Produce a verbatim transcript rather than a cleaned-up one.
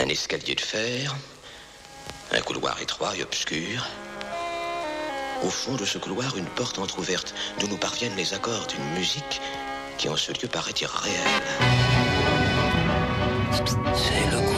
Un escalier de fer, un couloir étroit et obscur. Au fond de ce couloir, une porte entr'ouverte, d'où nous parviennent les accords d'une musique qui en ce lieu paraît irréelle. C'est le